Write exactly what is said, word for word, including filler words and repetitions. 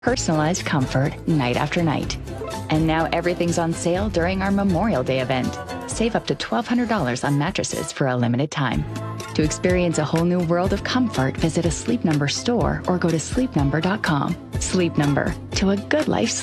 Personalized comfort night after night. And now everything's on sale during our Memorial Day event. Save up to twelve hundred dollars on mattresses for a limited time. To experience a whole new world of comfort, visit a Sleep Number store or go to sleep number dot com. Sleep Number, to a good life.